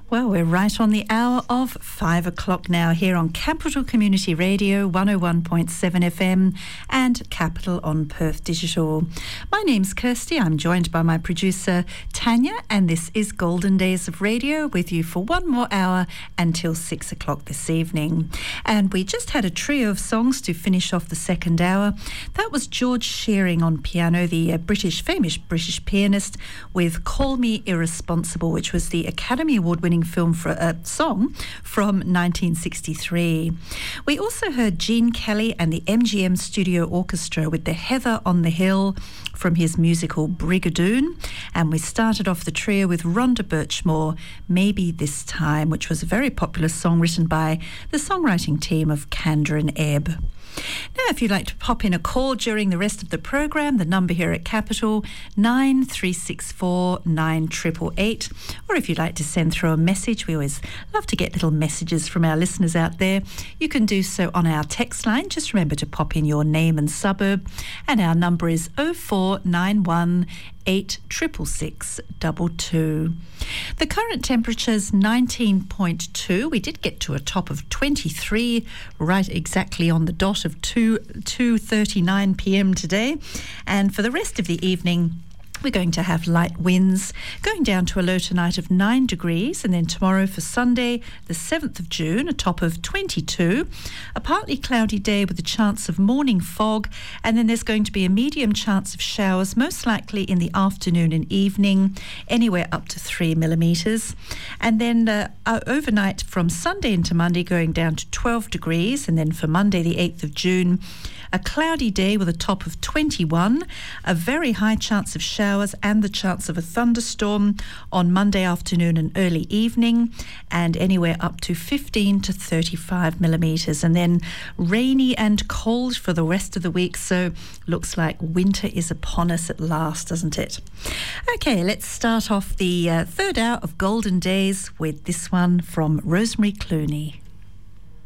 Well, we're right on the hour of 5 o'clock now here on Capital Community Radio 101.7 FM and Capital on Perth Digital. My name's Kirsty. I'm joined by my producer Tanya, and this is Golden Days of Radio with you for one more hour until 6 o'clock this evening. And we just had a trio of songs to finish off the second hour. That was George Shearing on piano, the famous British pianist, with Call Me Irresponsible, which was the Academy Award-winning film for a song from 1963. We also heard Gene Kelly and the MGM Studio Orchestra with the Heather on the Hill from his musical Brigadoon, and we started off the trio with Rhonda Birchmore, Maybe This Time, which was a very popular song written by the songwriting team of Kander and Ebb. Now, if you'd like to pop in a call during the rest of the programme, the number here at Capital, 9364 9888, or if you'd like to send through a message, we always love to get little messages from our listeners out there. You can do so on our text line. Just remember to pop in your name and suburb, and our number is 0491 86662. The current temperature is 19.2. We did get to a top of 23 right exactly on the dot of 2:39 p.m. today. And for the rest of the evening, we're going to have light winds going down to a low tonight of 9 degrees, and then tomorrow for Sunday, the 7th of June, a top of 22, a partly cloudy day with a chance of morning fog, and then there's going to be a medium chance of showers, most likely in the afternoon and evening, anywhere up to 3 millimetres. And then overnight from Sunday into Monday going down to 12 degrees, and then for Monday the 8th of June, a cloudy day with a top of 21, a very high chance of showers and the chance of a thunderstorm on Monday afternoon and early evening, and anywhere up to 15 to 35 millimetres. And then rainy and cold for the rest of the week, so looks like winter is upon us at last, doesn't it? Okay, let's start off the third hour of Golden Days with this one from Rosemary Clooney.